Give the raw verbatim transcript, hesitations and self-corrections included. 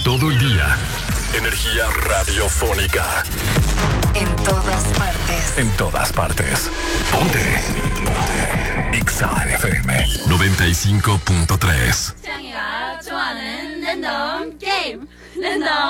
Todo el día. Energía radiofónica. En todas partes. En todas partes. Ponte. Ponte. Exa F M noventa y cinco punto tres. 창이가 좋아하는 랜덤 게임 랜덤